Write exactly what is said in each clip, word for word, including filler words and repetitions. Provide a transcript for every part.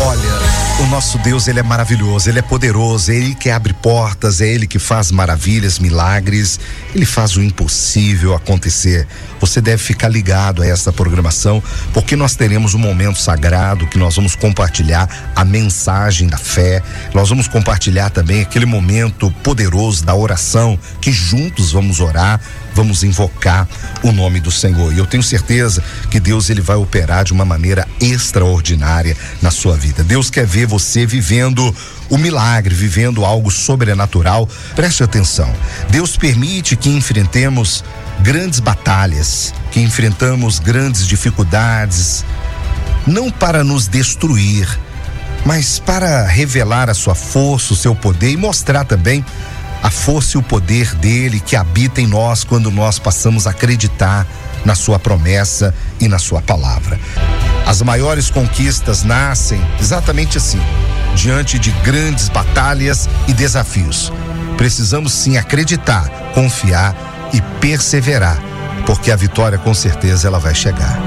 Olha, o nosso Deus, ele é maravilhoso, ele é poderoso, é ele que abre portas, é ele que faz maravilhas, milagres, ele faz o impossível acontecer. Você deve ficar ligado a essa programação, porque nós teremos um momento sagrado que nós vamos compartilhar a mensagem da fé, nós vamos compartilhar também aquele momento poderoso da oração, que juntos vamos orar, vamos invocar o nome do Senhor. E eu tenho certeza que Deus, ele vai operar de uma maneira extraordinária na sua vida. Deus quer ver você vivendo o milagre, vivendo algo sobrenatural. Preste atenção. Deus permite que enfrentemos grandes batalhas, que enfrentamos grandes dificuldades, não para nos destruir, mas para revelar a sua força, o seu poder e mostrar também a força e o poder dele que habita em nós quando nós passamos a acreditar na sua promessa e na sua palavra. As maiores conquistas nascem exatamente assim, diante de grandes batalhas e desafios. Precisamos sim acreditar, confiar e perseverar, porque a vitória com certeza ela vai chegar.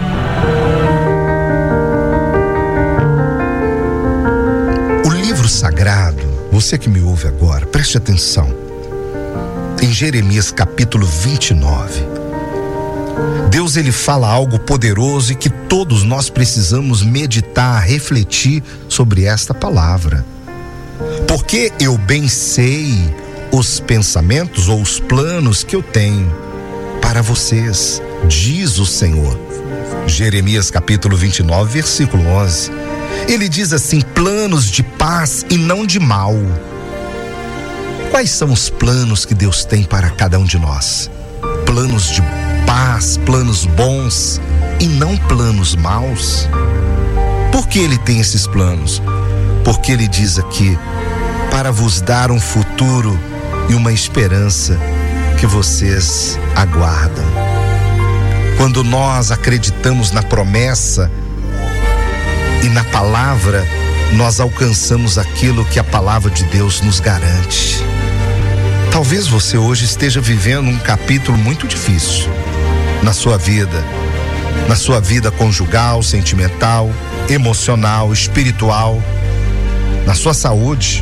O livro sagrado, você que me ouve agora, preste atenção. Em Jeremias capítulo vinte e nove, Deus, ele fala algo poderoso e que todos nós precisamos meditar, refletir sobre esta palavra. Porque eu bem sei os pensamentos ou os planos que eu tenho para vocês, diz o Senhor. Jeremias capítulo vinte e nove, versículo onze. Ele diz assim: planos de paz e não de mal. Quais são os planos que Deus tem para cada um de nós? Planos de paz, planos bons e não planos maus. Por que ele tem esses planos? Porque ele diz aqui: para vos dar um futuro e uma esperança que vocês aguardam. Quando nós acreditamos na promessa e na palavra, nós alcançamos aquilo que a palavra de Deus nos garante. Talvez você hoje esteja vivendo um capítulo muito difícil na sua vida, na sua vida conjugal, sentimental, emocional, espiritual, na sua saúde.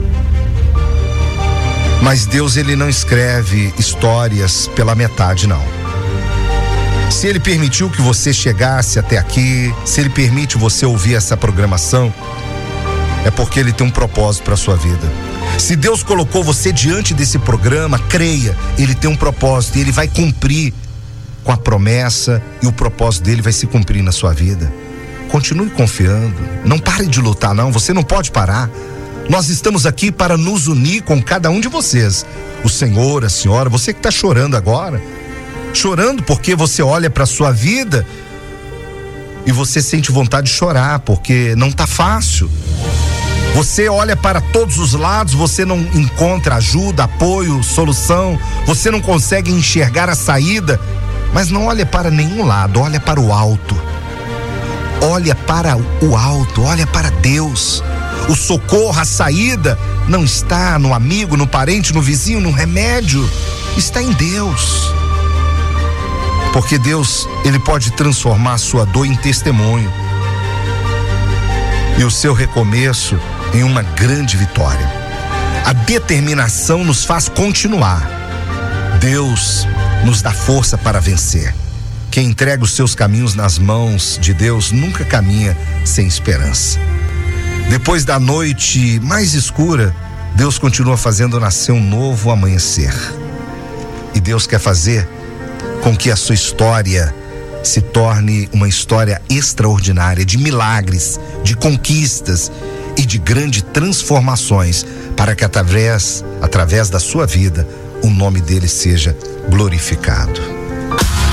Mas Deus, ele não escreve histórias pela metade, não. Se ele permitiu que você chegasse até aqui, se ele permite você ouvir essa programação, é porque ele tem um propósito para a sua vida. Se Deus colocou você diante desse programa, creia, ele tem um propósito e ele vai cumprir com a promessa, e o propósito dele vai se cumprir na sua vida. Continue confiando, não pare de lutar não, você não pode parar. Nós estamos aqui para nos unir com cada um de vocês. O Senhor, a senhora, você que está chorando agora, chorando porque você olha para a sua vida e você sente vontade de chorar, porque não está fácil. Você olha para todos os lados, você não encontra ajuda, apoio, solução, você não consegue enxergar a saída, mas não olha para nenhum lado, olha para o alto. Olha para o alto, olha para Deus. O socorro, a saída não está no amigo, no parente, no vizinho, no remédio, está em Deus. Porque Deus, ele pode transformar a sua dor em testemunho e o seu recomeço em uma grande vitória. A determinação nos faz continuar. Deus nos dá força para vencer. Quem entrega os seus caminhos nas mãos de Deus nunca caminha sem esperança. Depois da noite mais escura, Deus continua fazendo nascer um novo amanhecer. E Deus quer fazer com que a sua história se torne uma história extraordinária, de milagres, de conquistas e de grandes transformações, para que através, através da sua vida, o nome dele seja glorificado.